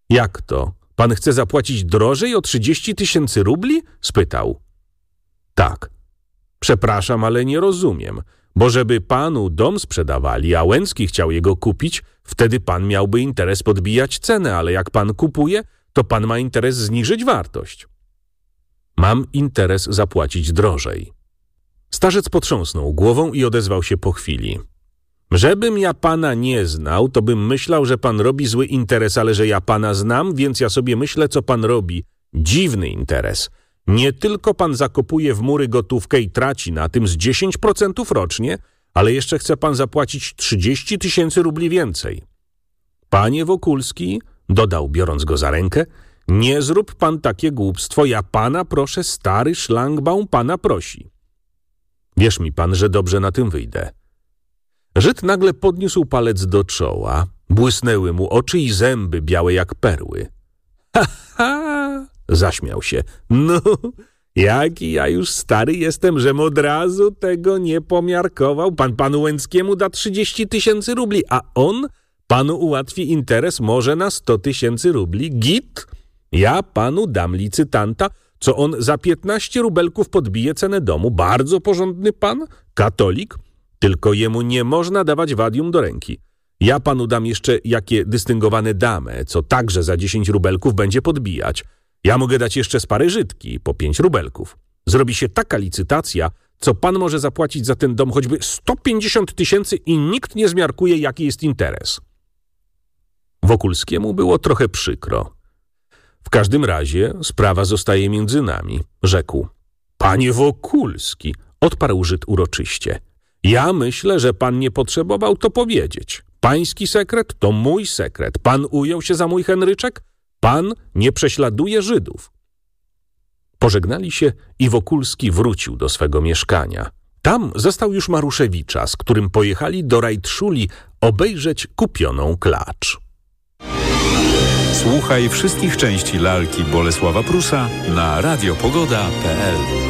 Jak to? Pan chce zapłacić drożej o 30 000 rubli? Spytał. Tak. Przepraszam, ale nie rozumiem, bo żeby panu dom sprzedawali, a Łęcki chciał jego kupić, wtedy pan miałby interes podbijać cenę, ale jak pan kupuje, to pan ma interes zniżyć wartość. Mam interes zapłacić drożej. Starzec potrząsnął głową i odezwał się po chwili. Żebym ja pana nie znał, to bym myślał, że pan robi zły interes, ale że ja pana znam, więc ja sobie myślę, co pan robi. Dziwny interes. Nie tylko pan zakopuje w mury gotówkę i traci na tym z 10% rocznie, ale jeszcze chce pan zapłacić 30 000 rubli więcej. Panie Wokulski, dodał, biorąc go za rękę, nie zrób pan takie głupstwo, ja pana proszę, stary szlangbaum pana prosi. Wierz mi pan, że dobrze na tym wyjdę. Żyd nagle podniósł palec do czoła, błysnęły mu oczy i zęby białe jak perły. Ha, ha! Zaśmiał się. No, jaki ja już stary jestem, żem od razu tego nie pomiarkował. Pan panu Łęckiemu da 30 000 rubli, a on panu ułatwi interes może na 100 000 rubli. Git? Ja panu dam licytanta, co on za 15 rubelków podbije cenę domu. Bardzo porządny pan, katolik, tylko jemu nie można dawać wadium do ręki. Ja panu dam jeszcze jakie dystyngowane damę, co także za 10 rubelków będzie podbijać. Ja mogę dać jeszcze z pary Żydki po 5 rubelków. Zrobi się taka licytacja, co pan może zapłacić za ten dom choćby 150 000 i nikt nie zmiarkuje, jaki jest interes. Wokulskiemu było trochę przykro. W każdym razie sprawa zostaje między nami, rzekł. Panie Wokulski, odparł Żyd uroczyście. Ja myślę, że pan nie potrzebował to powiedzieć. Pański sekret to mój sekret. Pan ujął się za mój Henryczek? Pan nie prześladuje Żydów. Pożegnali się i Wokulski wrócił do swego mieszkania. Tam zastał już Maruszewicza, z którym pojechali do Rajtszuli obejrzeć kupioną klacz. Słuchaj wszystkich części lalki Bolesława Prusa na radiopogoda.pl.